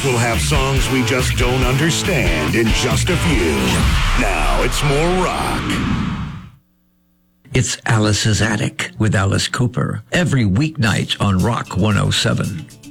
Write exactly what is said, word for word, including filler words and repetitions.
Alice will have songs we just don't understand in just a few. Now it's more rock. It's Alice's Attic with Alice Cooper every weeknight on Rock one oh seven.